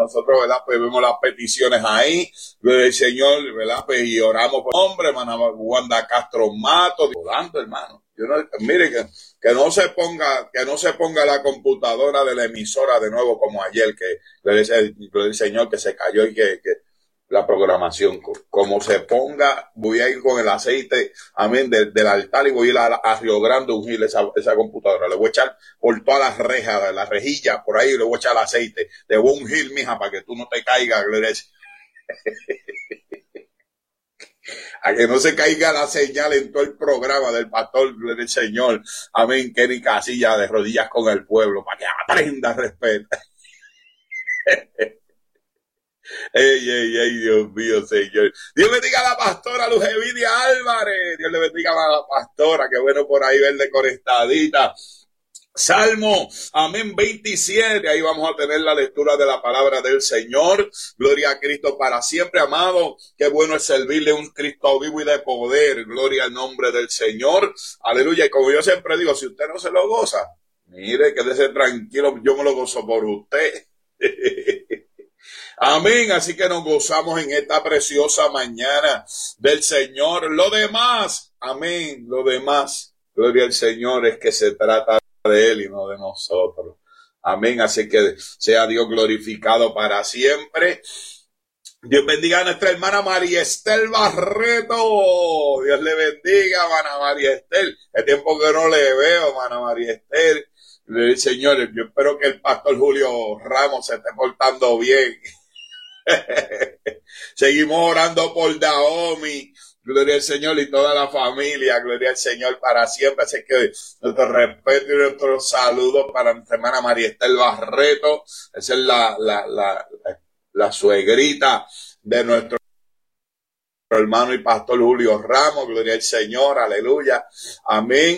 nosotros, ¿verdad? Pues vemos las peticiones ahí, del Señor, ¿verdad? Pues y oramos por hombre, hermana Wanda Castro Mato, orando, hermano. Yo no, mire que no se ponga la computadora de la emisora de nuevo como ayer, que le dice el Señor que se cayó y que la programación, como se ponga, voy a ir con el aceite, amén, del altar y voy a ir a Río Grande a ungir esa computadora. Le voy a echar por todas las rejas, la rejilla, por ahí le voy a echar aceite. Te voy a ungir, mija, para que tú no te caigas, a que no se caiga la señal en todo el programa del pastor del Señor, amén, Kenny Casilla, de rodillas con el pueblo, para que aprenda respeto. Ey, Dios mío, Señor. Dios bendiga a la pastora Luz Evidia Álvarez. Dios le bendiga a la pastora. Qué bueno por ahí verle conectadita. Salmo, amén, 27. Ahí vamos a tener la lectura de la palabra del Señor. Gloria a Cristo para siempre, amado. Qué bueno es servirle a un Cristo vivo y de poder. Gloria al nombre del Señor. Aleluya. Y como yo siempre digo, si usted no se lo goza, mire, quédese tranquilo. Yo me lo gozo por usted. Amén, así que nos gozamos en esta preciosa mañana del Señor. Lo demás, amén, lo demás, gloria al Señor, es que se trata de Él y no de nosotros. Amén, así que sea Dios glorificado para siempre. Dios bendiga a nuestra hermana María Estel Barreto. Dios le bendiga, hermana María Estel. Es tiempo que no le veo, hermana María Estel. Señores, yo espero que el pastor Julio Ramos se esté portando bien. Seguimos orando por Naomi, gloria al Señor, y toda la familia, gloria al Señor para siempre. Así que nuestro respeto y nuestro saludo para nuestra hermana María Estel Barreto. Esa es la suegrita de nuestro hermano y pastor Julio Ramos, gloria al Señor, aleluya, amén.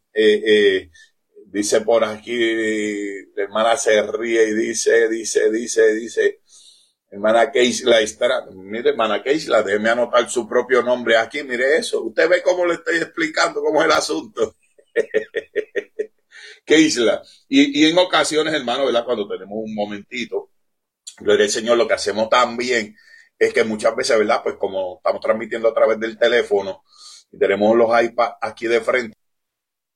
Dice por aquí, la hermana se ríe y dice, hermana Keisla Estrada, mire, hermana Keisla, déjeme anotar su propio nombre aquí, mire eso. Usted ve cómo le estoy explicando cómo es el asunto. Keisla. Y en ocasiones, hermano, ¿verdad? Cuando tenemos un momentito, gloria al Señor, lo que hacemos también es que muchas veces, ¿verdad? Pues como estamos transmitiendo a través del teléfono y tenemos los iPads aquí de frente,